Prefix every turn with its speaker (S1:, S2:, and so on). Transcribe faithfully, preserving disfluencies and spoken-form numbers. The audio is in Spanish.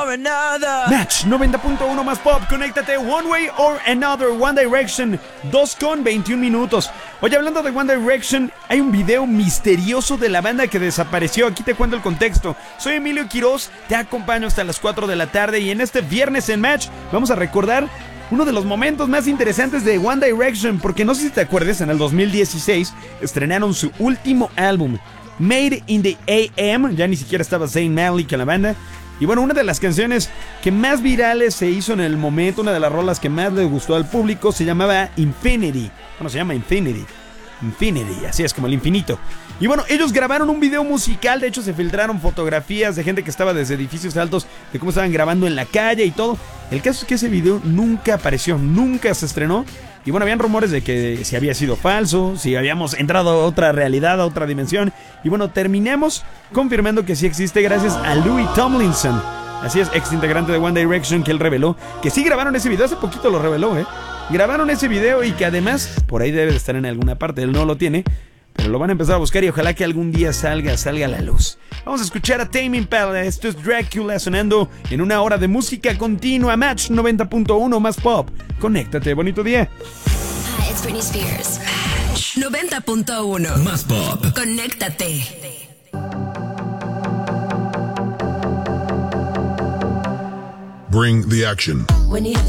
S1: or another.
S2: Match noventa punto uno más pop, conéctate. One Way or Another, One Direction, dos con veintiún minutos. Oye, hablando de One Direction, hay un video misterioso de la banda que desapareció. Aquí te cuento el contexto. Soy Emilio Quiroz, te acompaño hasta las cuatro de la tarde y en este viernes en Match vamos a recordar uno de los momentos más interesantes de One Direction, porque no sé si te acuerdas, en el dos mil dieciséis estrenaron su último álbum, Made in the A M. Ya ni siquiera estaba Zayn Malik en la banda. Y bueno, una de las canciones que más virales se hizo en el momento, una de las rolas que más le gustó al público, se llamaba Infinity. Bueno, se llama Infinity. Infinity, así es como el infinito. Y bueno, ellos grabaron un video musical. De hecho, se filtraron fotografías de gente que estaba desde edificios altos, de cómo estaban grabando en la calle y todo. El caso es que ese video nunca apareció, nunca se estrenó. Y bueno, habían rumores de que si había sido falso, si habíamos entrado a otra realidad, a otra dimensión. Y bueno, terminamos confirmando que sí existe gracias a Louis Tomlinson. Así es, ex integrante de One Direction, que él reveló que sí grabaron ese video. Hace poquito lo reveló, ¿eh? Grabaron ese video y que además, por ahí debe de estar en alguna parte, él no lo tiene, pero lo van a empezar a buscar y ojalá que algún día salga, salga a la luz. Vamos a escuchar a Tame Impala. Esto es Dracula sonando en una hora de música continua. Match noventa punto uno más pop. Conéctate, bonito día.
S3: Hi, it's Britney Spears. Match noventa punto uno
S1: Más pop.
S3: Conéctate.
S4: Bring the action.
S3: When you